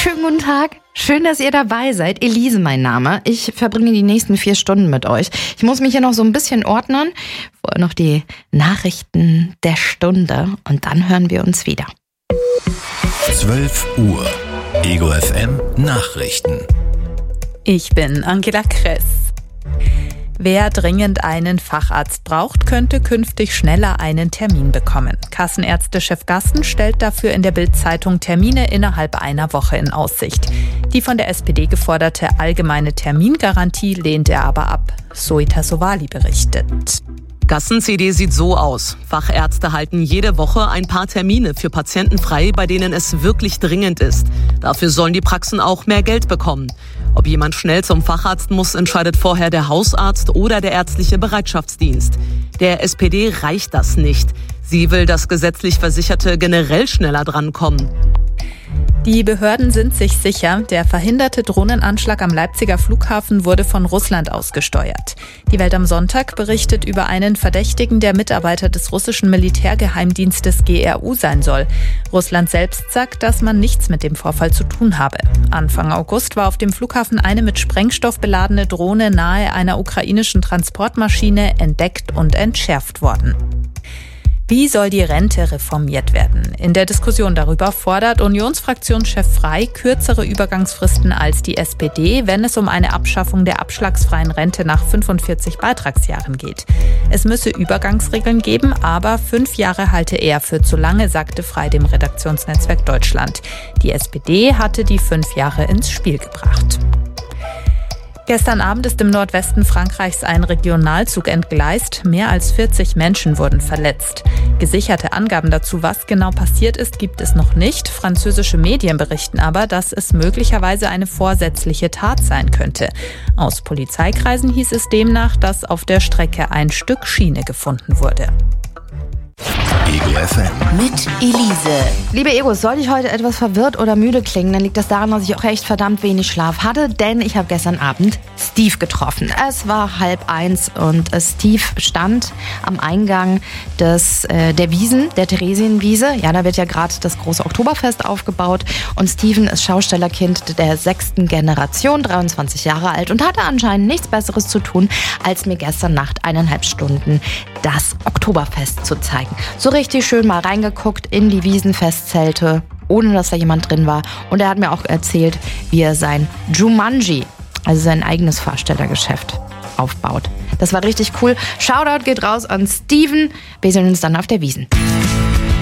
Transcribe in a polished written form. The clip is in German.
Schönen guten Tag. Schön, dass ihr dabei seid. Elise mein Name. Ich verbringe die nächsten 4 Stunden mit euch. Ich muss mich hier noch so ein bisschen ordnen. Vorher noch die Nachrichten der Stunde und dann hören wir uns wieder. 12 Uhr. Ego FM Nachrichten. Ich bin Angela Kress. Wer dringend einen Facharzt braucht, könnte künftig schneller einen Termin bekommen. Kassenärztechef Gassen stellt dafür in der Bild-Zeitung Termine innerhalb einer Woche in Aussicht. Die von der SPD geforderte allgemeine Termingarantie lehnt er aber ab. Zoita Sowali berichtet. Gassen-CD sieht so aus. Fachärzte halten jede Woche ein paar Termine für Patienten frei, bei denen es wirklich dringend ist. Dafür sollen die Praxen auch mehr Geld bekommen. Ob jemand schnell zum Facharzt muss, entscheidet vorher der Hausarzt oder der ärztliche Bereitschaftsdienst. Der SPD reicht das nicht. Sie will, dass gesetzlich Versicherte generell schneller drankommen. Die Behörden sind sich sicher, der verhinderte Drohnenanschlag am Leipziger Flughafen wurde von Russland ausgesteuert. Die Welt am Sonntag berichtet über einen Verdächtigen, der Mitarbeiter des russischen Militärgeheimdienstes GRU sein soll. Russland selbst sagt, dass man nichts mit dem Vorfall zu tun habe. Anfang August war auf dem Flughafen eine mit Sprengstoff beladene Drohne nahe einer ukrainischen Transportmaschine entdeckt und entschärft worden. Wie soll die Rente reformiert werden? In der Diskussion darüber fordert Unionsfraktionschef Frey kürzere Übergangsfristen als die SPD, wenn es um eine Abschaffung der abschlagsfreien Rente nach 45 Beitragsjahren geht. Es müsse Übergangsregeln geben, aber 5 Jahre halte er für zu lange, sagte Frey dem Redaktionsnetzwerk Deutschland. Die SPD hatte die 5 Jahre ins Spiel gebracht. Gestern Abend ist im Nordwesten Frankreichs ein Regionalzug entgleist. Mehr als 40 Menschen wurden verletzt. Gesicherte Angaben dazu, was genau passiert ist, gibt es noch nicht. Französische Medien berichten aber, dass es möglicherweise eine vorsätzliche Tat sein könnte. Aus Polizeikreisen hieß es demnach, dass auf der Strecke ein Stück Schiene gefunden wurde. Ego FM. Mit Elise. Liebe Egos, sollte ich heute etwas verwirrt oder müde klingen, dann liegt das daran, dass ich auch echt verdammt wenig Schlaf hatte, denn ich habe gestern Abend Steve getroffen. Es war 12:30 und Steve stand am Eingang der Wiesen, der Theresienwiese. Ja, da wird ja gerade das große Oktoberfest aufgebaut und Steven ist Schaustellerkind der 6. Generation, 23 Jahre alt und hatte anscheinend nichts Besseres zu tun, als mir gestern Nacht 1,5 Stunden das Oktoberfest zu zeigen. So richtig schön mal reingeguckt in die Wiesenfestzelte, ohne dass da jemand drin war. Und er hat mir auch erzählt, wie er sein Jumanji, also sein eigenes Fahrstellergeschäft, aufbaut. Das war richtig cool. Shoutout geht raus an Steven. Wir sehen uns dann auf der Wiesn.